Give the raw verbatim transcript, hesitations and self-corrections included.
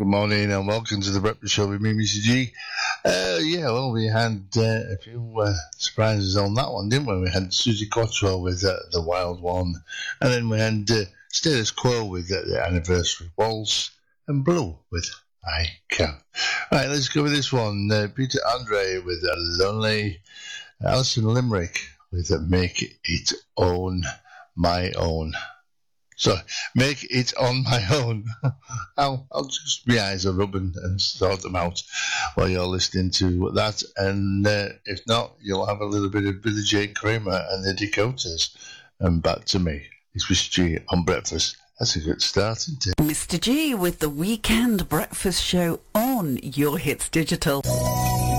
Good morning and welcome to the Breakfast Show with me, Mister G. Uh, yeah, well, we had uh, a few uh, surprises on that one, didn't we? We had Susie Quattro with uh, The Wild One, and then we had uh, Status Quo with uh, The Anniversary Waltz, and Blue with I Can. Right, let's go with this one. Uh, Peter Andre with uh, Lonely, Alison Limerick with uh, Make It Own My Own. So, make it on my own. I'll, I'll just, my eyes are rubbing and sort them out while you're listening to that. And uh, if not, you'll have a little bit of Billy J. Kramer and the Dakotas. And back to me. It's Mister G on breakfast. That's a good start, isn't it? Mister G with the Weekend Breakfast Show on Your Hits Digital.